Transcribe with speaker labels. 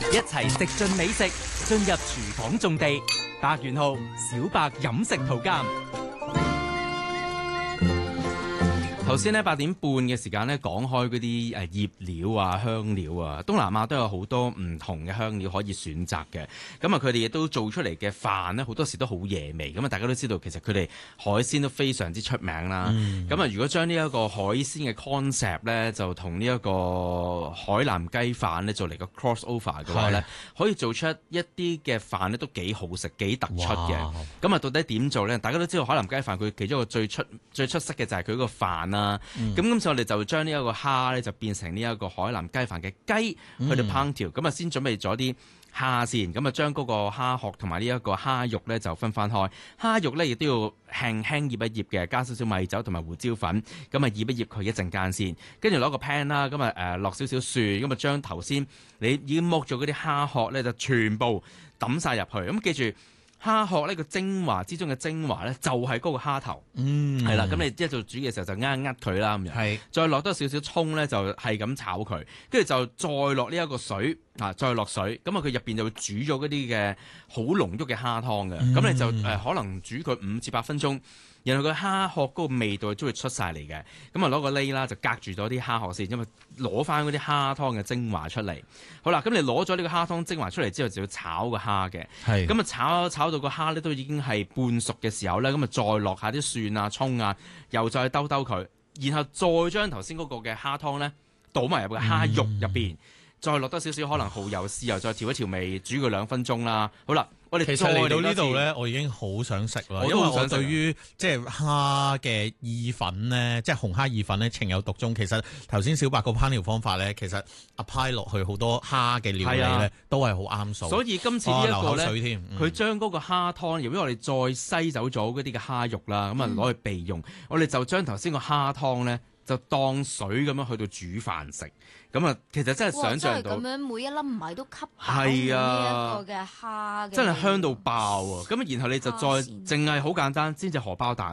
Speaker 1: 一齊食盡美食，進入廚房種地。百元號小白飲食圖鑑。頭先呢8點半嘅時間呢，講開嗰啲醃料啊、香料啊，東南亞都有好多唔同嘅香料可以選擇嘅。咁啊，佢哋亦都做出嚟嘅飯呢，好多時都好惹味。咁啊，大家都知道其實佢哋海鮮都非常之出名啦。咁啊，如果將呢一個海鮮嘅 concept 呢，就同呢一個海南雞飯呢做嚟個 cross over 嘅話呢，可以做出一啲嘅飯呢都幾好食、幾突出嘅。咁啊，到底點做呢？大家都知道海南雞飯佢其中一個最出色嘅就係佢個飯啦。咁今次我哋就將呢一個蝦咧就變成呢一個海南雞飯嘅雞去到烹調，咁啊先準備咗啲蝦先，咁啊將嗰個蝦殼同埋呢一個蝦肉咧就分開，蝦肉咧亦都要輕輕醃一醃嘅，加少少米酒同埋胡椒粉，咁啊醃一醃佢一陣間先，跟住攞個 pan 啦，咁啊落少少蒜，咁啊將頭先你已經剝咗嗰啲蝦殼咧就全部抌晒入去，咁記住。蝦殼呢個精華之中嘅精華咧，就係嗰個蝦頭，係啦。咁你一做煮嘅時候就呃佢啦咁樣，再落多少少葱咧，就係咁炒佢，跟住就再落呢一個水啊，再落水，咁啊佢入邊就會煮咗嗰啲嘅好濃郁嘅蝦湯嘅，咁你就可能煮佢5至8分鐘。然後個蝦殼嗰個味道都會出晒嚟嘅，咁啊攞個喱啦就隔住咗啲蝦殼先，因為攞翻嗰啲蝦湯嘅精華出嚟。好啦，咁你攞咗呢個蝦湯精華出嚟之後，就要炒個蝦嘅。咁啊炒到個蝦咧都已經係半熟嘅時候咧，咁啊再落下啲蒜啊、葱啊，又再兜佢，然後再將頭先嗰個嘅蝦湯咧倒埋入個蝦肉入邊，再落多少少可能蠔油、豉油，再調一調味，煮佢2分鐘啦。好啦。我哋
Speaker 2: 其實嚟到呢度咧，我已經好想食啦，因為我對於即係蝦嘅意粉咧，即係紅蝦意粉咧，情有獨鍾。其實頭先小白個烹調方法咧，其實 apply 落去好多蝦嘅料理咧，都係好啱數。所
Speaker 1: 以今次呢一個咧，佢將嗰個蝦湯，由於我哋再篩走咗嗰啲嘅蝦肉啦，咁啊攞去備用，我哋就將頭先個蝦湯咧。就當水咁樣去到煮飯食，咁啊，其實真係想像到，
Speaker 3: 咁樣每一粒米都吸飽呢一個嘅蝦嘅，
Speaker 1: 真係香到爆啊！咁然後你就再淨係好簡單煎隻荷包蛋。